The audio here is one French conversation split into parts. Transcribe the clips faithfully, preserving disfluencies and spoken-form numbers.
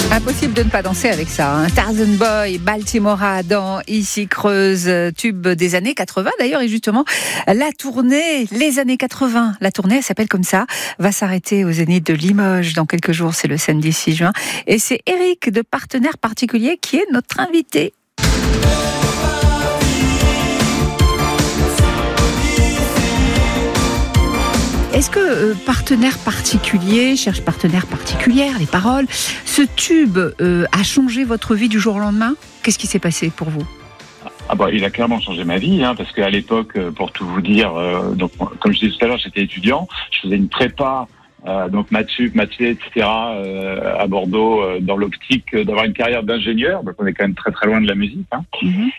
Impossible de ne pas danser avec ça. Hein. Tarzan Boy, Baltimora dans Ici Creuse, tube des années quatre-vingts d'ailleurs. Et justement, la tournée, les années quatre-vingts, la tournée, elle s'appelle comme ça, va s'arrêter au Zénith de Limoges dans quelques jours. C'est le samedi six juin. Et c'est Eric de Partenaire Particulier qui est notre invité. Est-ce que euh, Partenaire Particulier, cherche partenaire particulière, les paroles, ce tube euh, a changé votre vie du jour au lendemain ? Qu'est-ce qui s'est passé pour vous ? Ah bah, il a clairement changé ma vie, hein, parce qu'à l'époque, pour tout vous dire, euh, donc, comme je disais tout à l'heure, j'étais étudiant, je faisais une prépa, euh, donc maths sup, maths et cetera, euh, à Bordeaux, euh, dans l'optique d'avoir une carrière d'ingénieur, donc on est quand même très très loin de la musique. Hein. Mm-hmm.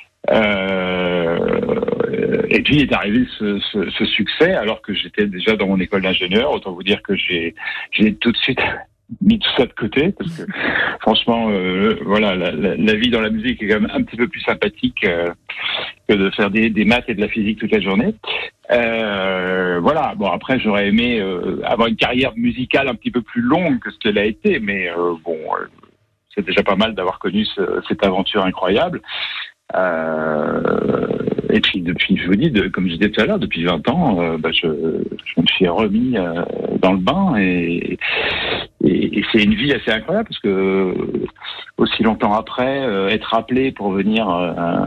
Euh, et puis est arrivé ce, ce, ce succès alors que j'étais déjà dans mon école d'ingénieur. Autant vous dire que j'ai, j'ai tout de suite mis tout ça de côté parce que franchement, euh, voilà, la, la, la vie dans la musique est quand même un petit peu plus sympathique euh, que de faire des, des maths et de la physique toute la journée. Euh, voilà. Bon, après, j'aurais aimé euh, avoir une carrière musicale un petit peu plus longue que ce qu'elle a été, mais euh, bon, euh, c'est déjà pas mal d'avoir connu ce, cette aventure incroyable. Euh, et puis depuis, je vous dis, de, comme je disais tout à l'heure, depuis vingt ans, euh, bah, je, je me suis remis euh, dans le bain et, et, et c'est une vie assez incroyable parce que aussi longtemps après, euh, être appelé pour venir, euh,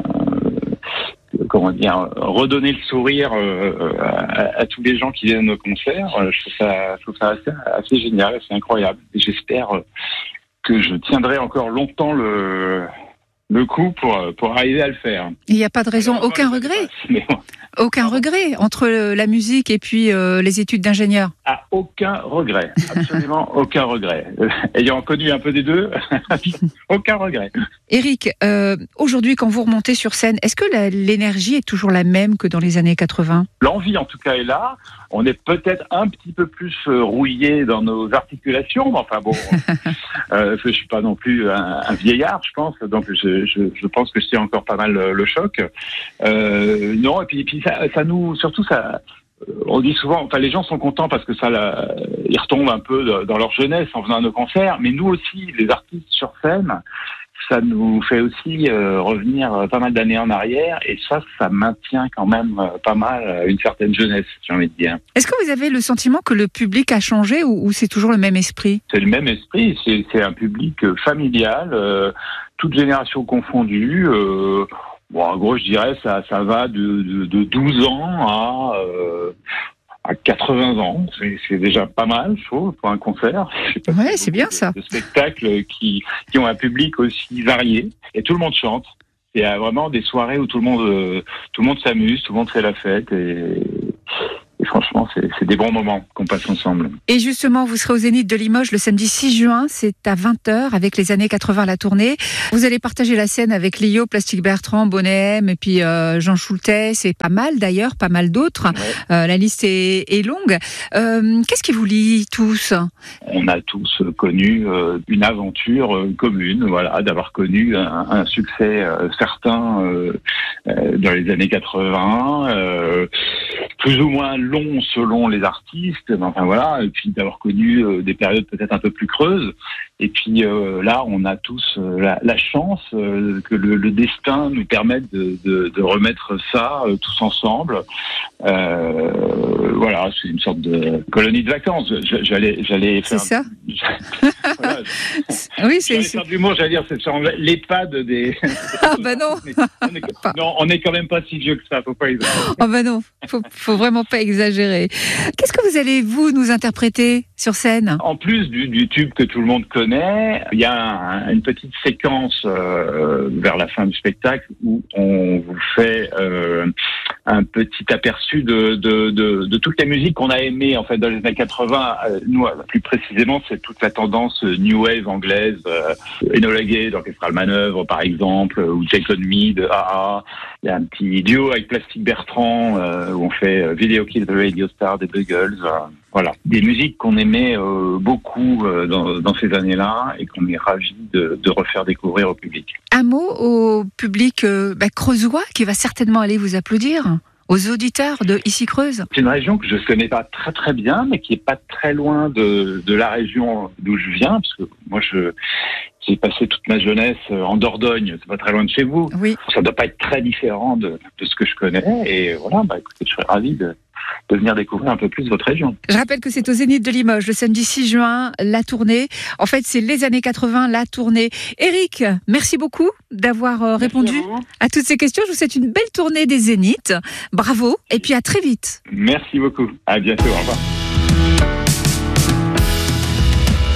comment dire, redonner le sourire euh, à, à tous les gens qui viennent au concert, je trouve ça, je trouve ça assez, assez génial, assez incroyable. Et j'espère que je tiendrai encore longtemps le le coup pour, pour arriver à le faire. Il n'y a pas de raison, alors, aucun regret mais... Aucun Pardon. regret entre la musique et puis euh, les études d'ingénieur. Ah, aucun regret, absolument aucun regret. Ayant connu un peu des deux, aucun regret. Eric, euh, aujourd'hui quand vous remontez sur scène, est-ce que la, l'énergie est toujours la même que dans les années quatre-vingts ? L'envie en tout cas est là. On est peut-être un petit peu plus rouillé dans nos articulations, mais enfin bon, euh, je suis pas non plus un, un vieillard, je pense, donc je, je, je pense que je tiens encore pas mal le, le choc. Euh, non, et puis, et puis ça, ça nous, surtout ça, on dit souvent, enfin les gens sont contents parce que ça, la, ils retombent un peu dans leur jeunesse en venant à nos concerts, mais nous aussi, les artistes sur scène, ça nous fait aussi euh, revenir pas mal d'années en arrière et ça, ça maintient quand même euh, pas mal une certaine jeunesse, j'ai envie de dire. Est-ce que vous avez le sentiment que le public a changé ou, ou c'est toujours le même esprit ? C'est le même esprit, c'est, c'est un public familial, euh, toute génération confondue. Euh, bon, en gros, je dirais ça, ça va de, de, de douze ans à... Euh, à quatre-vingts ans, c'est, c'est déjà pas mal, je trouve, pour un concert. Ouais, c'est bien ça. De spectacles qui, qui ont un public aussi varié. Et tout le monde chante. Il y a vraiment des soirées où tout le monde, euh, tout le monde s'amuse, tout le monde fait la fête. Et, et franchement, c'est, c'est des bons moments qu'on passe ensemble. Et justement, vous serez au Zénith de Limoges le samedi six juin. C'est à vingt heures avec les années quatre-vingts la tournée. Vous allez partager la scène avec Lio, Plastic Bertrand, Bonnet M et puis euh, Jean Schultes. C'est pas mal d'ailleurs, pas mal d'autres. Ouais. Euh, la liste est, est longue. Euh, qu'est-ce qui vous lie tous ? On a tous connu euh, une aventure euh, commune, voilà, d'avoir connu un, un succès euh, certain euh, euh, dans les années quatre-vingts, euh, plus ou moins long selon les artistes, enfin voilà, et puis d'avoir connu euh, des périodes peut-être un peu plus creuses. Et puis euh, là, on a tous euh, la, la chance euh, que le, le destin nous permette de, de, de remettre ça euh, tous ensemble. Euh, voilà, c'est une sorte de colonie de vacances. J'allais, j'allais faire. C'est ça. Voilà, oui, c'est. J'allais faire de l'humour, j'allais dire, c'est sur l'EHPAD des. Ah bah non. on est, non, on est quand même pas si vieux que ça. Faut pas exagérer. Ah bah non, faut, faut vraiment pas exagérer. Qu'est-ce que vous allez vous nous interpréter sur scène ? En plus du, du tube que tout le monde connaît, il y a un, une petite séquence euh, vers la fin du spectacle où on vous fait euh, un petit aperçu de, de, de, de toutes les musiques qu'on a aimées en fait dans les années quatre-vingts. Euh, nous, plus précisément, c'est toute la tendance New Wave anglaise, euh, Enola Gay d'Orchestral Manœuvre par exemple, ou Take On Me de A A. Il y a un petit duo avec Plastic Bertrand euh, où on fait euh, Video Kill the Radio Star des Buggles. Euh, voilà, des musiques qu'on aimait euh, beaucoup euh, dans, dans ces années-là et qu'on est ravis de, de refaire découvrir au public. Un mot au public euh, bah, creusois qui va certainement aller vous applaudir, aux auditeurs de Ici Creuse. C'est une région que je ne connais pas très très bien, mais qui est pas très loin de, de la région d'où je viens, parce que moi je j'ai passé toute ma jeunesse en Dordogne, c'est pas très loin de chez vous. Oui. Ça doit pas être très différent de, de ce que je connais. Et voilà, bah écoutez, je serais ravi de, de venir découvrir un peu plus votre région. Je rappelle que c'est au Zénith de Limoges, le samedi six juin, la tournée. En fait, c'est les années quatre-vingts, la tournée. Éric, merci beaucoup d'avoir euh, répondu à, à toutes ces questions. Je vous souhaite une belle tournée des Zéniths. Bravo, et puis à très vite. Merci beaucoup. À bientôt. Au revoir.